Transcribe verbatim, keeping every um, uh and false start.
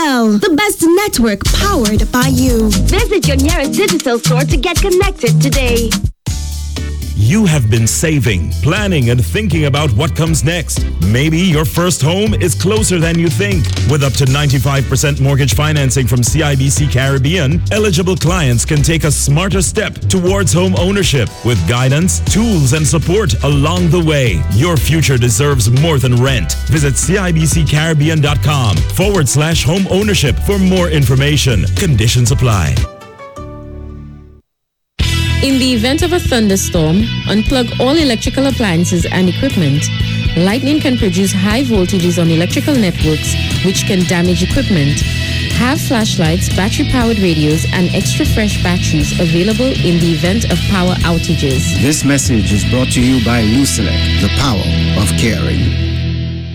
Digicel, the best network powered by you. Visit your nearest Digicel store to get connected today. You have been saving, planning, and thinking about what comes next. Maybe your first home is closer than you think. With up to ninety-five percent mortgage financing from C I B C Caribbean, eligible clients can take a smarter step towards home ownership with guidance, tools, and support along the way. Your future deserves more than rent. Visit cibccaribbean.com forward slash home ownership for more information. Conditions apply. In the event of a thunderstorm, unplug all electrical appliances and equipment. Lightning can produce high voltages on electrical networks, which can damage equipment. Have flashlights, battery-powered radios, and extra fresh batteries available in the event of power outages. This message is brought to you by Lucelec, the power of caring.